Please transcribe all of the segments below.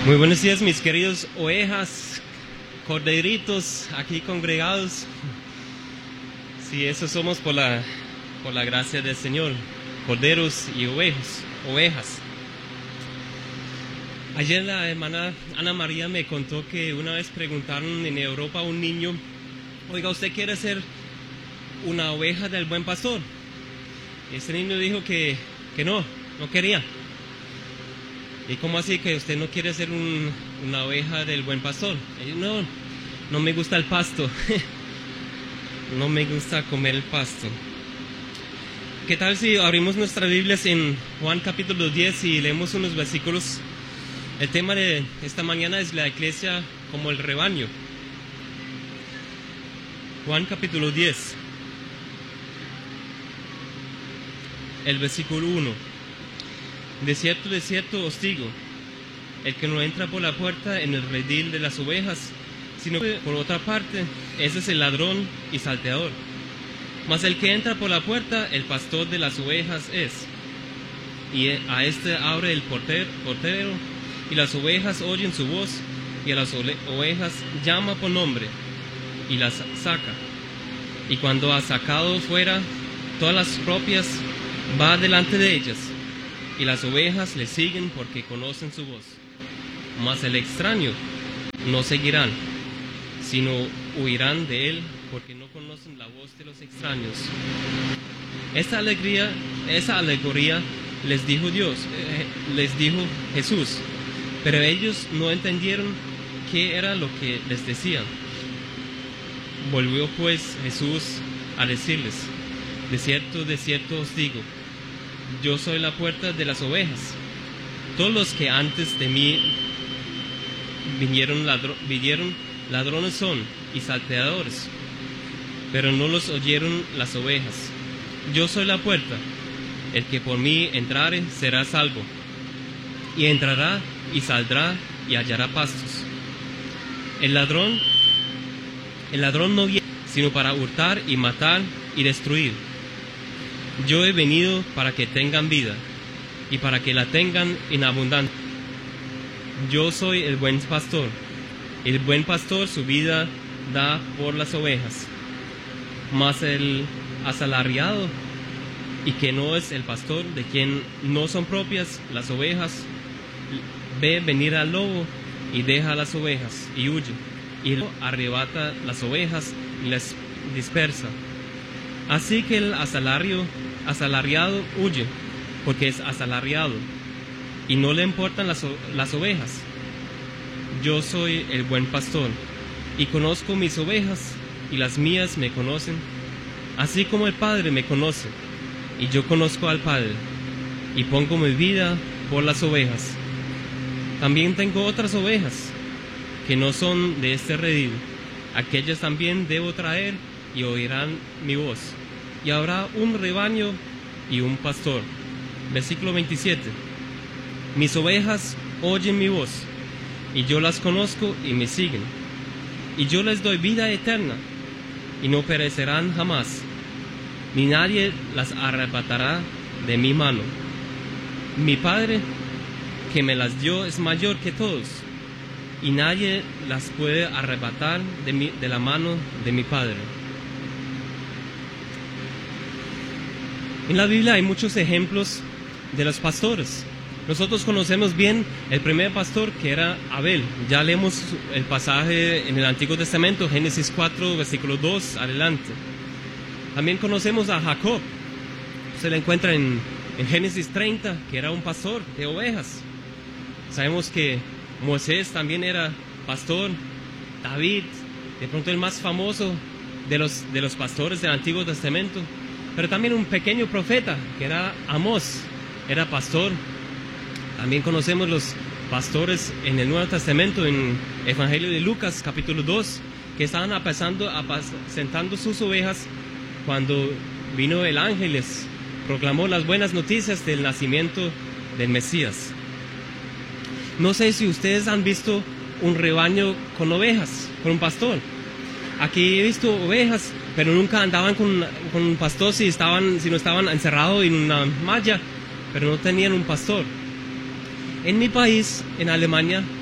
Muy buenos días, mis queridos ovejas, corderitos aquí congregados. Sí, eso somos por la gracia del Señor, corderos y ovejas. Ayer la hermana Ana María me contó que una vez preguntaron en Europa a un niño: oiga, ¿usted quiere ser una oveja del buen pastor? Y ese niño dijo que no quería. ¿Y cómo así que usted no quiere ser una oveja del buen pastor? Y yo, no me gusta el pasto. No me gusta comer el pasto. ¿Qué tal si abrimos nuestras Biblias en Juan capítulo 10 y leemos unos versículos? El tema de esta mañana es la iglesia como el rebaño. Juan capítulo 10, el versículo 1. De cierto os digo, el que no entra por la puerta en el redil de las ovejas, sino por otra parte, ese es el ladrón y salteador. Mas el que entra por la puerta, el pastor de las ovejas es. Y a este abre el portero, y las ovejas oyen su voz, y a las ovejas llama por nombre, y las saca. Y cuando ha sacado fuera todas las propias, va delante de ellas, y las ovejas le siguen porque conocen su voz. Mas el extraño no seguirán, sino huirán de él, porque no conocen la voz de los extraños. Esa alegoría les dijo Jesús, pero ellos no entendieron qué era lo que les decía. Volvió pues Jesús a decirles: de cierto os digo, yo soy la puerta de las ovejas. Todos los que antes de mí vinieron ladrones son y salteadores, pero no los oyeron las ovejas. Yo soy la puerta. El que por mí entrare será salvo, y entrará y saldrá y hallará pastos. El ladrón no viene sino para hurtar y matar y destruir. Yo he venido para que tengan vida, y para que la tengan en abundancia. Yo soy el buen pastor. El buen pastor su vida da por las ovejas. Mas el asalariado, y que no es el pastor, de quien no son propias las ovejas, ve venir al lobo y deja las ovejas y huye, y el lobo arrebata las ovejas y las dispersa. Así que el asalariado huye, porque es asalariado, y no le importan las ovejas. Yo soy el buen pastor, y conozco mis ovejas, y las mías me conocen, así como el Padre me conoce, y yo conozco al Padre, y pongo mi vida por las ovejas. También tengo otras ovejas, que no son de este redil. Aquellas también debo traer, y oirán mi voz, y habrá un rebaño y un pastor. Versículo 27. Mis ovejas oyen mi voz, y yo las conozco y me siguen, y yo les doy vida eterna, y no perecerán jamás, ni nadie las arrebatará de mi mano. Mi Padre, que me las dio, es mayor que todos, y nadie las puede arrebatar de la mano de mi Padre. En la Biblia hay muchos ejemplos de los pastores. Nosotros conocemos bien el primer pastor, que era Abel. Ya leemos el pasaje en el Antiguo Testamento, Génesis 4, versículo 2, adelante. También conocemos a Jacob. Se le encuentra en Génesis 30, que era un pastor de ovejas. Sabemos que Moisés también era pastor. David, de pronto el más famoso de los pastores del Antiguo Testamento. Pero también un pequeño profeta, que era Amós, era pastor. También conocemos los pastores en el Nuevo Testamento, en Evangelio de Lucas, capítulo 2, que estaban apacentando sus ovejas cuando vino el ángel y les proclamó las buenas noticias del nacimiento del Mesías. No sé si ustedes han visto un rebaño con ovejas, con un pastor. Aquí he visto ovejas, pero nunca andaban con un pastor si no estaban encerrados en una malla, pero no tenían un pastor. En mi país, en Alemania,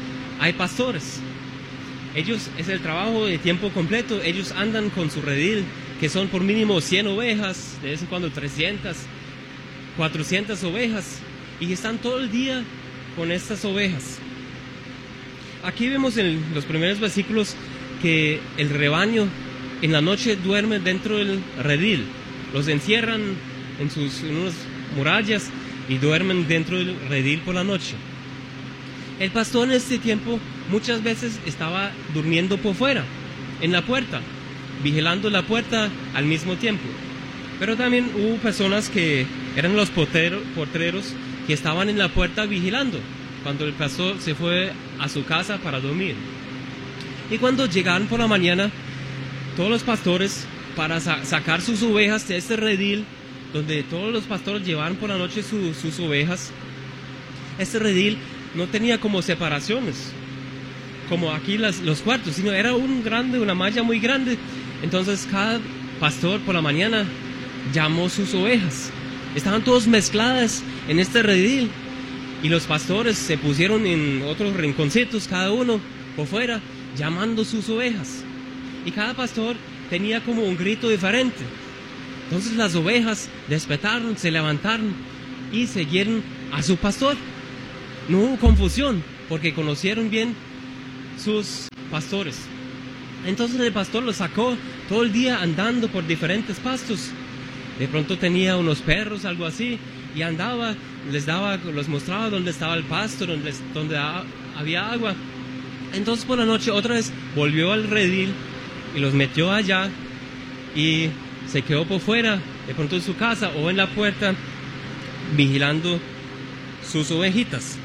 hay pastores. Ellos, es el trabajo de tiempo completo, ellos andan con su redil, que son por mínimo 100 ovejas, de vez en cuando 300, 400 ovejas, y están todo el día con estas ovejas. Aquí vemos en los primeros versículos que el rebaño en la noche duerme dentro del redil, los encierran en unas murallas y duermen dentro del redil por la noche. El pastor en este tiempo muchas veces estaba durmiendo por fuera, en la puerta, vigilando la puerta al mismo tiempo. Pero también hubo personas que eran los porteros que estaban en la puerta vigilando cuando el pastor se fue a su casa para dormir. Y cuando llegaban por la mañana, todos los pastores, para sacar sus ovejas de este redil, donde todos los pastores llevaban por la noche sus ovejas, este redil no tenía como separaciones, como aquí los cuartos, sino era una malla muy grande. Entonces cada pastor por la mañana llamó sus ovejas. Estaban todas mezcladas en este redil. Y los pastores se pusieron en otros rinconcitos, cada uno por fuera, llamando sus ovejas. Y cada pastor tenía como un grito diferente. Entonces las ovejas despertaron, se levantaron y siguieron a su pastor. No hubo confusión, porque conocieron bien sus pastores. Entonces el pastor los sacó todo el día andando por diferentes pastos. De pronto tenía unos perros, algo así, y andaba, los mostraba dónde estaba el pasto, donde había agua. Entonces por la noche otra vez volvió al redil y los metió allá y se quedó por fuera, de pronto en su casa o en la puerta, vigilando sus ovejitas.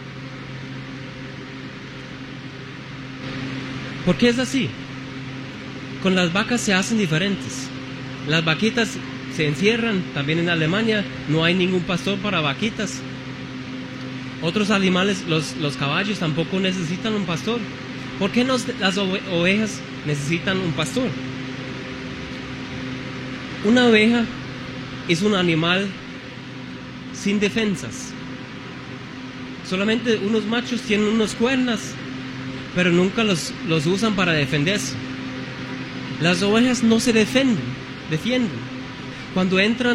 ¿Por qué es así? Con las vacas se hacen diferentes. Las vaquitas se encierran, también en Alemania no hay ningún pastor para vaquitas. Otros animales, los caballos tampoco necesitan un pastor. ¿Por qué las ovejas necesitan un pastor? Una oveja es un animal sin defensas. Solamente unos machos tienen unos cuernos, pero nunca los usan para defenderse. Las ovejas no se defienden. Cuando entra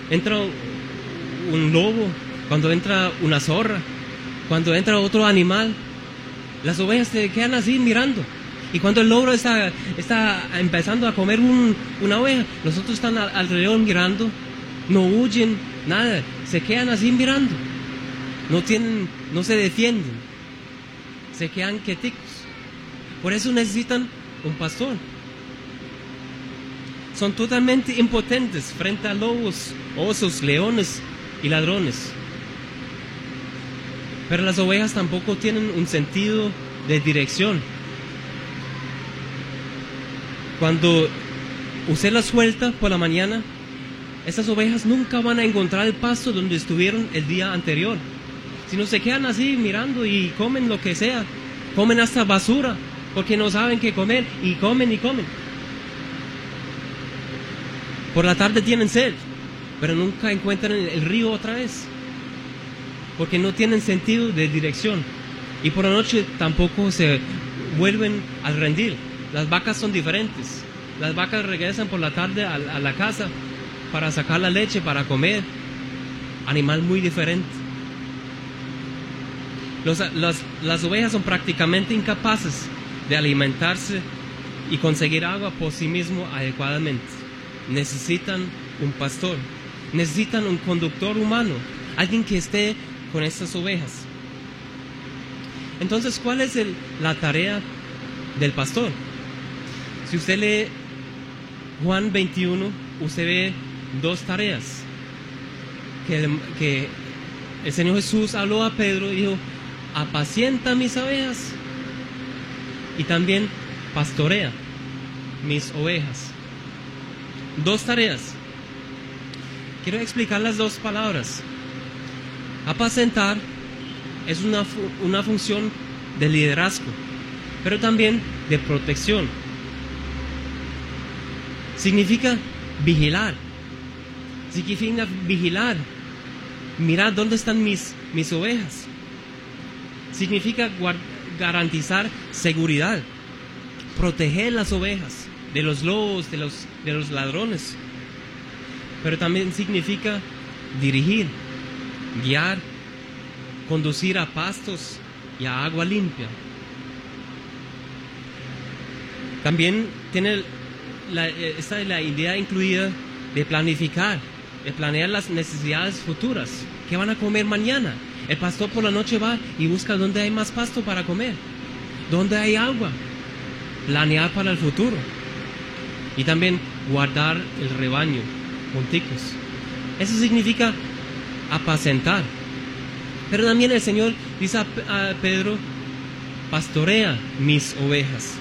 un lobo, cuando entra una zorra, cuando entra otro animal, las ovejas se quedan así mirando. Y cuando el lobo está empezando a comer una oveja, los otros están alrededor mirando, no huyen, nada, se quedan así mirando. No se defienden, se quedan quieticos. Por eso necesitan un pastor. Son totalmente impotentes frente a lobos, osos, leones y ladrones. Pero las ovejas tampoco tienen un sentido de dirección. Cuando usted las suelta por la mañana, estas ovejas nunca van a encontrar el pasto donde estuvieron el día anterior, sino se quedan así mirando y comen lo que sea, comen hasta basura, porque no saben qué comer, y comen. Por la tarde tienen sed, pero nunca encuentran el río otra vez, porque no tienen sentido de dirección. Y por la noche tampoco se vuelven al redil. Las vacas son diferentes. Las vacas regresan por la tarde a la casa para sacar la leche, para comer. Animal muy diferente. Las ovejas son prácticamente incapaces de alimentarse y conseguir agua por sí mismo adecuadamente. Necesitan un pastor, necesitan un conductor humano, alguien que esté con estas ovejas. Entonces, ¿cuál es la tarea del pastor? Si usted lee Juan 21, usted ve dos tareas que el Señor Jesús habló a Pedro y dijo: apacienta mis ovejas y también pastorea mis ovejas. Dos tareas. Quiero explicar las dos palabras. Apacentar es una función de liderazgo, pero también de protección. Significa vigilar. Significa vigilar. Mirar dónde están mis ovejas. Significa garantizar seguridad, proteger las ovejas de los lobos, de los ladrones. Pero también significa dirigir, guiar, conducir a pastos y a agua limpia. También tiene la idea incluida de planificar, de planear las necesidades futuras. ¿Qué van a comer mañana? El pastor por la noche va y busca dónde hay más pasto para comer, dónde hay agua. Planear para el futuro. Y también guardar el rebaño junticos. Eso significa apacentar. Pero también el Señor dice a Pedro: pastorea mis ovejas.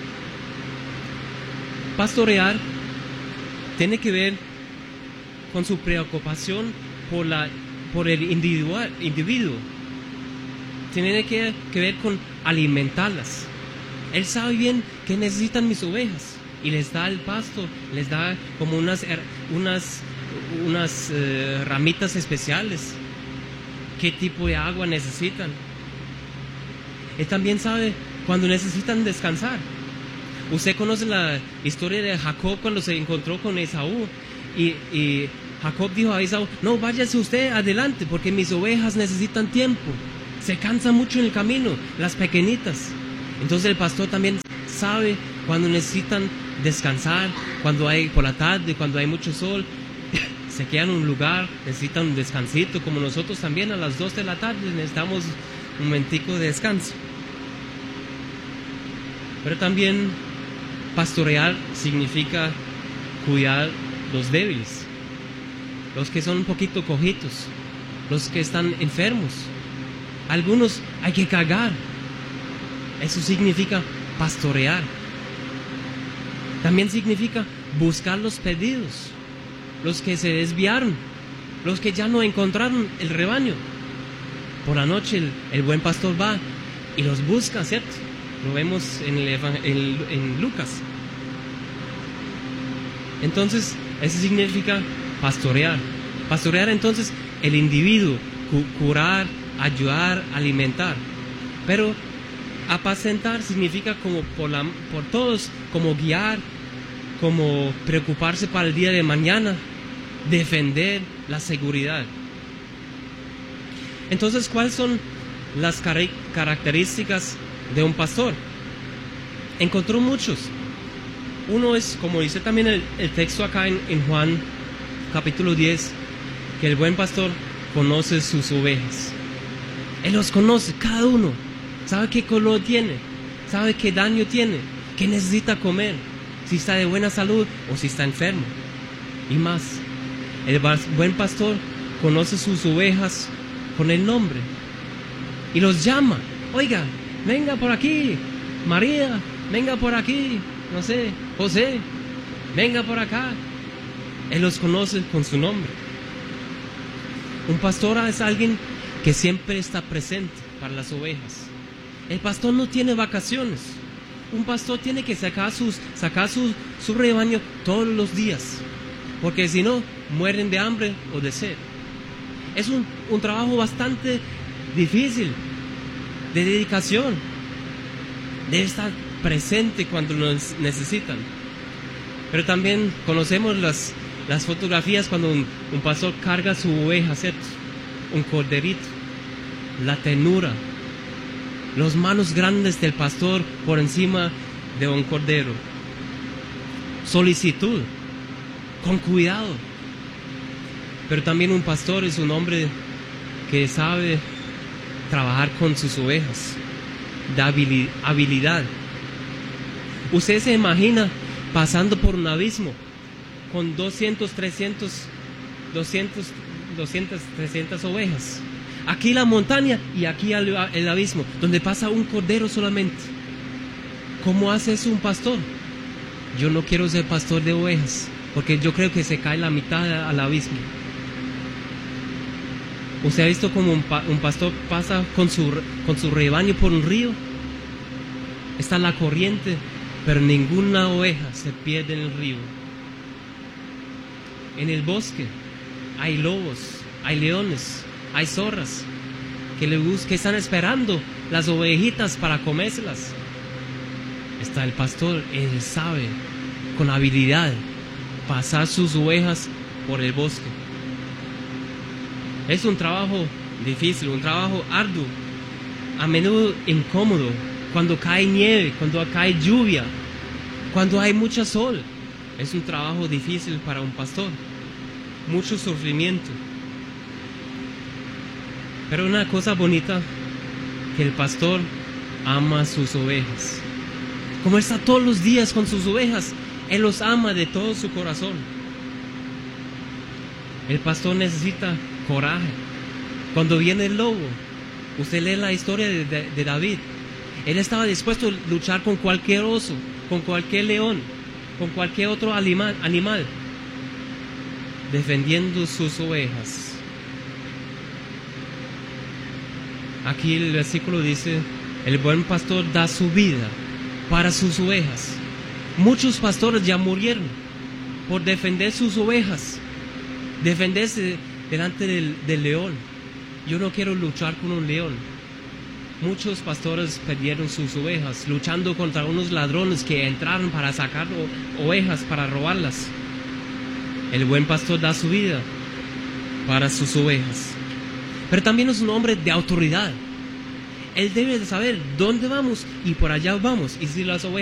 Pastorear tiene que ver con su preocupación por el individuo. Tiene que ver con alimentarlas. Él sabe bien que necesitan mis ovejas y les da el pasto, les da como unas ramitas especiales. ¿Qué tipo de agua necesitan? Él también sabe cuando necesitan descansar. Usted conoce la historia de Jacob cuando se encontró con Esaú y Jacob dijo a Esaú: no, váyase usted adelante porque mis ovejas necesitan tiempo, se cansan mucho en el camino, las pequeñitas. Entonces el pastor también sabe cuando necesitan descansar, cuando hay por la tarde, cuando hay mucho sol, se quedan en un lugar, necesitan un descansito, como nosotros también a las 2 de la tarde necesitamos un momentico de descanso. Pero también pastorear significa cuidar los débiles, los que son un poquito cojitos, los que están enfermos. Algunos hay que cargar. Eso significa pastorear. También significa buscar los perdidos, los que se desviaron, los que ya no encontraron el rebaño. Por la noche el buen pastor va y los busca, ¿cierto? Lo vemos en Lucas. Entonces, eso significa pastorear. Pastorear entonces el individuo, curar, ayudar, alimentar. Pero apacentar significa como por todos, como guiar, como preocuparse para el día de mañana, defender la seguridad. Entonces, ¿cuáles son las características de un pastor? Encontró muchos. Uno es, como dice también el texto acá en Juan capítulo 10, que el buen pastor conoce sus ovejas. Él los conoce, cada uno. Sabe qué color tiene, sabe qué daño tiene, qué necesita comer, si está de buena salud o si está enfermo. Y más, el buen pastor conoce sus ovejas con el nombre y los llama. Oiga, venga por aquí, María, venga por aquí, no sé, José, venga por acá. Él los conoce con su nombre. Un pastor es alguien que siempre está presente para las ovejas. El pastor no tiene vacaciones. Un pastor tiene que sacar su rebaño todos los días, porque si no, mueren de hambre o de sed. Es un trabajo bastante difícil, de dedicación. Debe estar presente cuando nos necesitan. Pero también conocemos las fotografías cuando un pastor carga su oveja, ¿cierto? Un corderito, la ternura, las manos grandes del pastor por encima de un cordero, solicitud, con cuidado. Pero también un pastor es un hombre que sabe trabajar con sus ovejas, de habilidad. Usted se imagina pasando por un abismo con 200, 300 ovejas. Aquí la montaña y aquí el abismo, donde pasa un cordero solamente. ¿Cómo hace eso un pastor? Yo no quiero ser pastor de ovejas, porque yo creo que se cae la mitad al abismo. ¿Usted ha visto cómo un pastor pasa con su rebaño por un río? Está la corriente, pero ninguna oveja se pierde en el río. En el bosque hay lobos, hay leones, hay zorras, que están esperando las ovejitas para comérselas. Está el pastor, él sabe con habilidad pasar sus ovejas por el bosque. Es un trabajo difícil, un trabajo arduo, a menudo incómodo, cuando cae nieve, cuando cae lluvia, cuando hay mucho sol. Es un trabajo difícil para un pastor, mucho sufrimiento. Pero una cosa bonita, que el pastor ama a sus ovejas. Como está todos los días con sus ovejas, él los ama de todo su corazón. El pastor necesita coraje. Cuando viene el lobo, usted lee la historia de David. Él estaba dispuesto a luchar con cualquier oso, con cualquier león, con cualquier otro animal, defendiendo sus ovejas. Aquí el versículo dice, el buen pastor da su vida para sus ovejas. Muchos pastores ya murieron por defender sus ovejas, defenderse delante del león. Yo no quiero luchar con un león. Muchos pastores perdieron sus ovejas luchando contra unos ladrones que entraron para sacar ovejas, para robarlas. El buen pastor da su vida para sus ovejas. Pero también es un hombre de autoridad. Él debe de saber dónde vamos y por allá vamos. Y si las ovejas